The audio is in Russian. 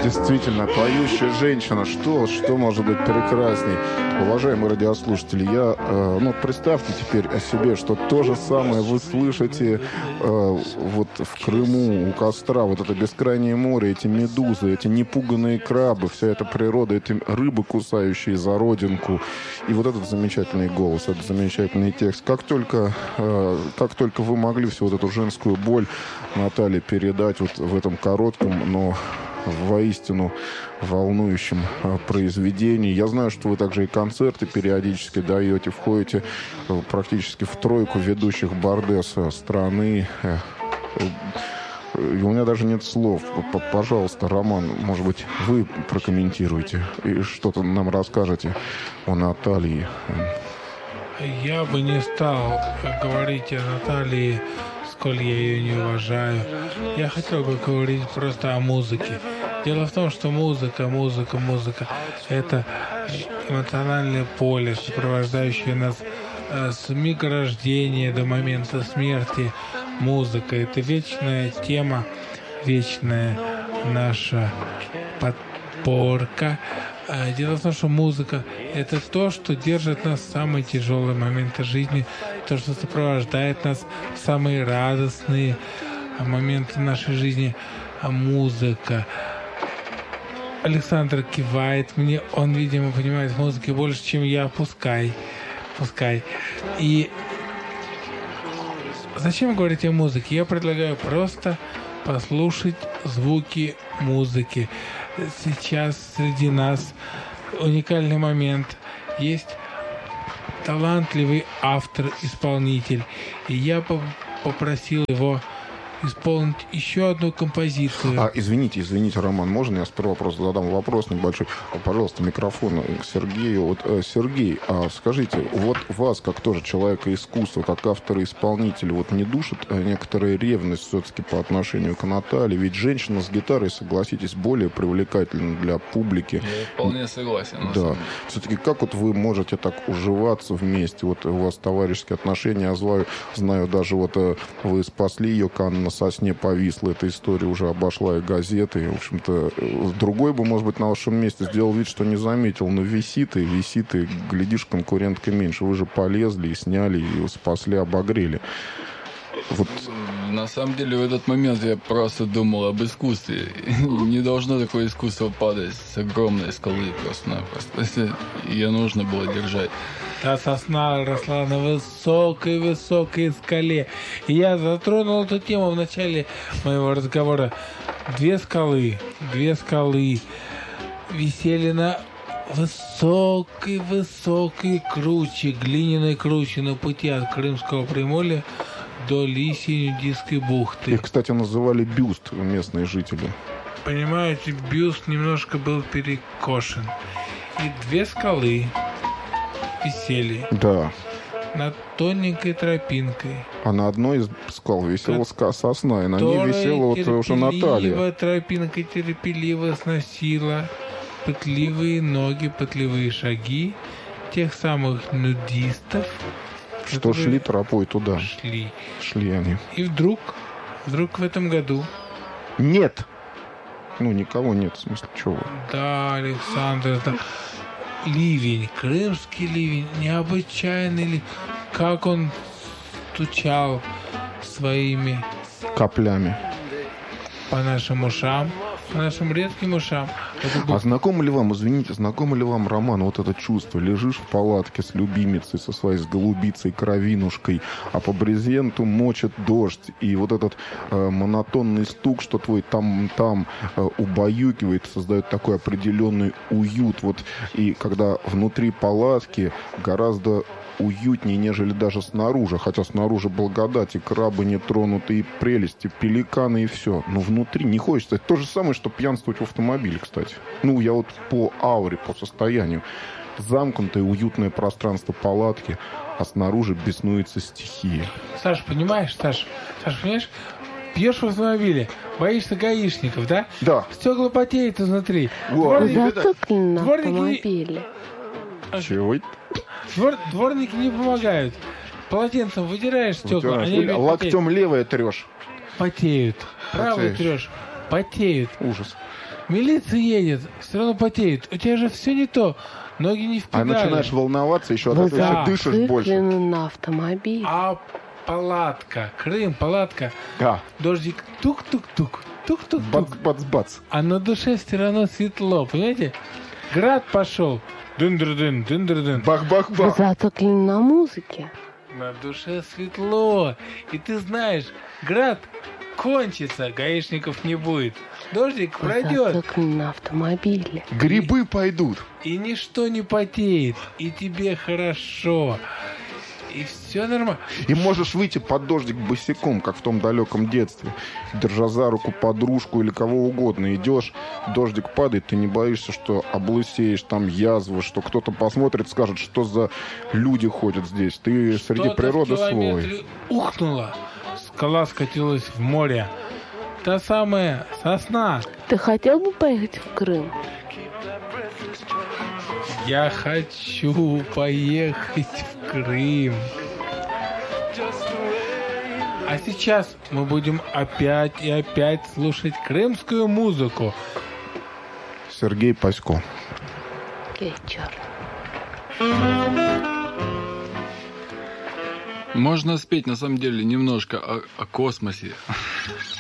Действительно, поющая женщина, что может быть прекрасней? Уважаемые радиослушатели, представьте теперь о себе, что то же самое вы слышите вот в Крыму, у костра, вот это бескрайнее море, эти медузы, эти непуганные крабы, вся эта природа, эти рыбы, кусающие за родинку, и вот этот замечательный голос, этот замечательный текст. Как только вы могли всю вот эту женскую боль, Наталья, передать вот в этом коротком, но воистину волнующем произведении. Я знаю, что вы также и концерты периодически даете, входите практически в тройку ведущих бардес страны. И у меня даже нет слов. Пожалуйста, Роман, может быть, вы прокомментируете и что-то нам расскажете о Наталье. Я бы не стал говорить о Наталье, сколь я ее не уважаю. Я хотел бы говорить просто о музыке. Дело в том, что музыка – это эмоциональное поле, сопровождающее нас с мига рождения до момента смерти. Музыка – это вечная тема, вечная наша подпорка. Дело в том, что музыка – это то, что держит нас в самые тяжелые моменты жизни, то, что сопровождает нас в самые радостные моменты нашей жизни. Музыка. Александр кивает мне, он, видимо, понимает в музыке больше, чем я, пускай. И зачем говорить о музыке? Я предлагаю просто послушать звуки музыки. Сейчас среди нас уникальный момент. Есть талантливый автор-исполнитель. И я попросил его исполнить еще одну композицию. Извините, Роман, можно я сперва просто задам вопрос небольшой? Пожалуйста, микрофон к Сергею. Сергей, скажите, вот вас, как тоже человека искусства, как автора-исполнителя, не душит некоторая ревность все-таки по отношению к Наталье? Ведь женщина с гитарой, согласитесь, более привлекательна для публики. Я вполне согласен. Да. Все-таки как вы можете так уживаться вместе? У вас товарищеские отношения, я знаю даже вы спасли ее, на сосне повисла эта история, уже обошла и газеты. И, в общем-то, другой бы, может быть, на вашем месте сделал вид, что не заметил, но висит, и, глядишь, конкурентка меньше. Вы же полезли и сняли, и спасли, обогрели. На самом деле, в этот момент я просто думал об искусстве. Не должно такое искусство падать с огромной скалы просто-напросто. Ее нужно было держать. Та сосна росла на высокой скале. И я затронул эту тему в начале моего разговора. Две скалы висели на высокой круче, глиняной круче на пути от Крымского Приморья до Лисьей Нудистской бухты. Их, кстати, называли бюст местные жители. Понимаете, бюст немножко был перекошен. И две скалы висели. Да. Над тоненькой тропинкой. А на одной из скал висела сосна, и на ней висела уже Наталья. Тропинка терпеливо сносила пытливые ноги, пытливые шаги тех самых нудистов, что шли тропой туда. Шли они. И вдруг в этом году... Нет! Никого нет, в смысле, чего? Да, Александр, да. Ливень, крымский ливень, необычайный ливень. Как он стучал своими каплями по нашим ушам, по нашим редким ушам. Знакомо ли вам, Роман, это чувство? Лежишь в палатке с любимицей, со своей с голубицей, кровинушкой, а по брезенту мочит дождь, и этот монотонный стук, что твой там убаюкивает, создает такой определенный уют. И когда внутри палатки гораздо уютнее, нежели даже снаружи. Хотя снаружи благодать, и крабы нетронутые, и прелести, пеликаны, и все. Но внутри не хочется. Это то же самое, что пьянствовать в автомобиле, кстати. Я по ауре, по состоянию. Замкнутое, уютное пространство палатки, а снаружи беснуется стихия. Саш, понимаешь? Пьешь в автомобиле, боишься гаишников, да? Да. Стекла потеют изнутри. Зациклены на автомобиле. Чего? Дворники не помогают. Полотенцем выдираешь стекла, локтем левое трешь. Потеют. Правое трешь. потеют. Ужас. Милиция едет, все равно потеет. У тебя же все не то. Ноги не в педали. А начинаешь волноваться, еще от Вы этого еще дышишь больше. зациклены на автомобиль. А палатка, Крым, палатка. Да. Дождик тук-тук-тук, тук-тук-тук. Бац-бац-бац. А на душе все равно светло, понимаете? Град пошел. Дын-дыр-дын, дын-дыр-дын. Вы Бах-бах-бах. зациклены на музыке. На душе светло. И ты знаешь, град кончится, гаишников не будет. Дождик Вы пройдет, зациклены на автомобиле. Грибы пойдут. и ничто не потеет, и тебе хорошо. И все нормально. И можешь выйти под дождик босиком, как в том далеком детстве, держа за руку подружку или кого угодно. Идешь, дождик падает, ты не боишься, что облысеешь, там язвы, что кто-то посмотрит, скажет, что за люди ходят здесь. Ты среди Что-то природы в километре свой. ухнуло. Скала скатилась в море. Та самая сосна. Ты хотел бы поехать в Крым? Я хочу поехать в Крым. А сейчас мы будем опять и опять слушать крымскую музыку. Сергей Пасько. Вечер. Можно спеть, на самом деле, немножко о космосе.